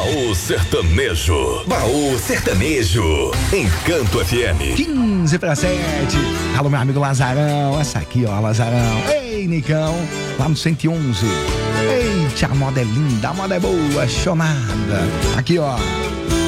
Baú Sertanejo. Baú Sertanejo. Encanto FM. 15:07. Alô, meu amigo Lazarão. Essa aqui, ó, Lazarão. Ei, Nicão. Lá no 111. Eita, a moda é linda, a moda é boa, chonada. Aqui, ó.